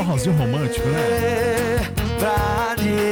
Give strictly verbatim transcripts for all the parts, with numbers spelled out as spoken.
forrozinho romântico, né? Pra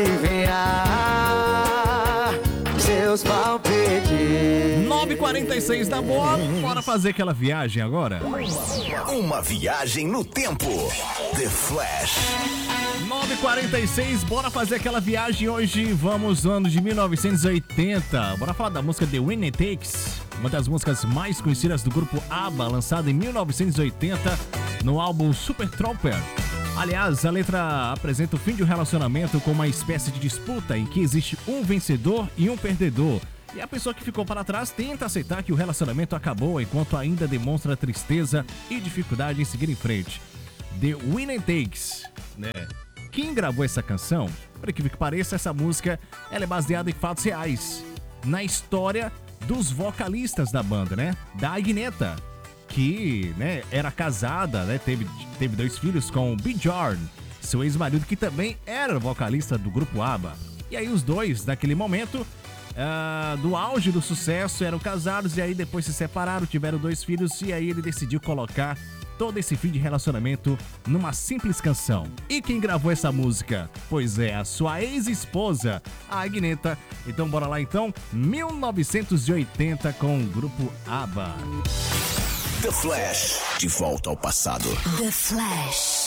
adivinhar seus palpites. nove e quarenta e seis da boa, bora fazer aquela viagem agora? Uma viagem no tempo. The Flash. nove e quarenta e seis, bora fazer aquela viagem hoje. Vamos no ano de mil novecentos e oitenta. Bora falar da música The Winner Takes, uma das músicas mais conhecidas do grupo ABBA, lançada em mil novecentos e oitenta no álbum Super Trooper. Aliás, a letra apresenta o fim de um relacionamento com uma espécie de disputa em que existe um vencedor e um perdedor. E a pessoa que ficou para trás tenta aceitar que o relacionamento acabou, enquanto ainda demonstra tristeza e dificuldade em seguir em frente. The Winner Takes, né? Quem gravou essa canção, por incrível que pareça, essa música ela é baseada em fatos reais, na história dos vocalistas da banda, né? Da Agnetha, que, né, era casada, né, teve, teve dois filhos com Bjorn, seu ex-marido, que também era vocalista do grupo ABBA. E aí os dois, naquele momento, uh, do auge do sucesso, eram casados e aí depois se separaram, tiveram dois filhos e aí ele decidiu colocar todo esse fim de relacionamento numa simples canção. E quem gravou essa música? Pois é, a sua ex-esposa, a Agnetha. Então bora lá então, mil novecentos e oitenta com o grupo ABBA. The Flash, de volta ao passado. The Flash.